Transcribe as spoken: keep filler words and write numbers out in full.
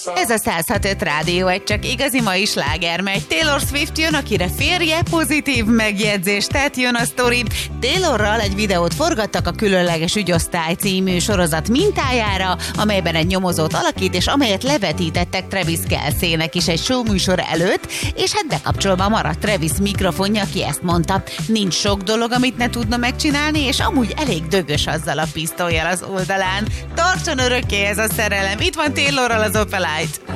Ez a száz hat öt rádió, egy csak igazi mai sláger megy. Taylor Swift jön, akire férje pozitív megjegyzés, tehát jön a sztori. Taylorral egy videót forgattak a Különleges Ügyosztály című sorozat mintájára, amelyben egy nyomozót alakít, és amelyet levetítettek Travis Kelce-nek is egy showműsor előtt, és hát bekapcsolva maradt Travis mikrofonja, aki ezt mondta: nincs sok dolog, amit ne tudna megcsinálni, és amúgy elég dögös azzal a pisztollyal az oldalán. Tartson örökké ez a szerelem. Itt van Taylorral az Opelite.